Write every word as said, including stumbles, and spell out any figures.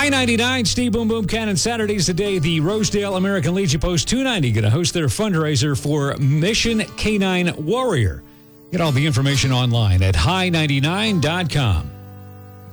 ninety-nine, Steve Boom Boom Cannon. Saturdays today, the Rosedale American Legion Post two ninety going to host their fundraiser for Mission Canine Warrior. Get all the information online at high ninety-nine dot com.